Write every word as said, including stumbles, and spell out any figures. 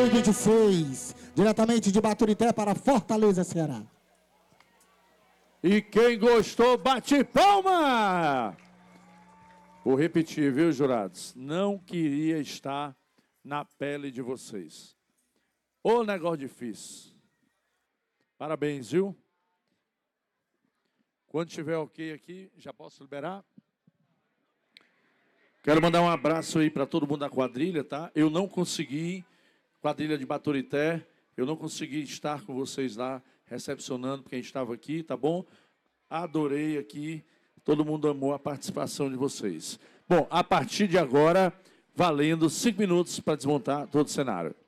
mil e vinte e seis, diretamente de Baturité para Fortaleza, Ceará. E quem gostou, bate palma! Vou repetir, viu, jurados? Não queria estar na pele de vocês. Ô negócio difícil. Parabéns, viu? Quando tiver ok aqui, já posso liberar? Quero mandar um abraço aí para todo mundo da quadrilha, tá? Eu não consegui, quadrilha de Baturité, eu não consegui estar com vocês lá, recepcionando quem estava aqui, tá bom? Adorei aqui, todo mundo amou a participação de vocês. Bom, a partir de agora, valendo cinco minutos para desmontar todo o cenário.